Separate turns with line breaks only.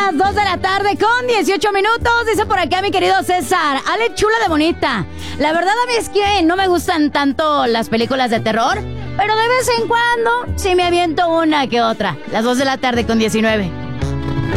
las 2 de la tarde con 18 minutos. Dice por acá mi querido César, Ale chula de bonita. La verdad a mí es que no me gustan tanto las películas de terror, pero de vez en cuando sí me aviento una que otra. Las 2 de la tarde con 19.